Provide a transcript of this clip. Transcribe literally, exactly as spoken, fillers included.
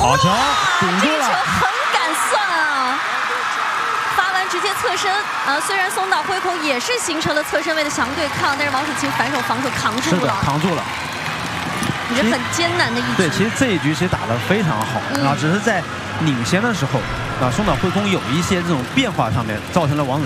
好球，顶这个球住了。 很敢算啊！发完直接侧身啊，虽然松岛辉空也是形成了侧身位的强对抗，但是王楚钦反手防守扛住是的了，， 扛住了。 也是很艰难的一局。 对，其实这一局其实打得非常好， 嗯啊，只是在领先的时候，啊，松岛辉空有一些这种变化上面，造成了王楚